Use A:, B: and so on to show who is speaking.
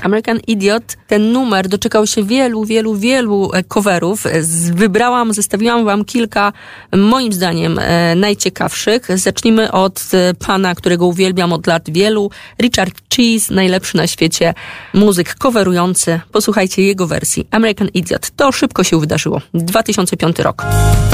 A: American Idiot, ten numer doczekał się wielu coverów. Zestawiłam wam kilka, moim zdaniem, najciekawszych. Zacznijmy od pana, którego uwielbiam od lat wielu. Richard Cheese, najlepszy na świecie muzyk coverujący. Posłuchajcie jego wersji. American Idiot. To szybko się wydarzyło. 2005 rok.